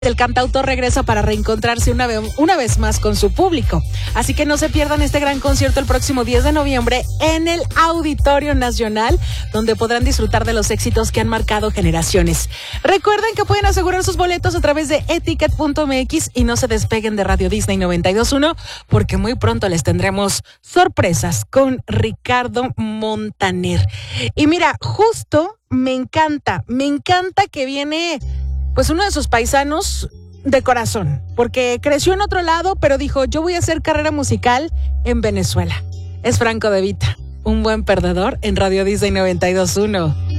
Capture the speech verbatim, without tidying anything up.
El cantautor regresa para reencontrarse una vez, una vez más con su público. Así que no se pierdan este gran concierto el próximo diez de noviembre en el Auditorio Nacional, donde podrán disfrutar de los éxitos que han marcado generaciones. Recuerden que pueden asegurar sus boletos a través de etiquet punto m x y no se despeguen de Radio Disney noventa y dos punto uno porque muy pronto les tendremos sorpresas con Ricardo Montaner. Y mira, justo me encanta, me encanta que viene... pues uno de sus paisanos de corazón, porque creció en otro lado, pero dijo, yo voy a hacer carrera musical en Venezuela. Es Franco De Vita, un buen perdedor en Radio Disney noventa y dos punto uno.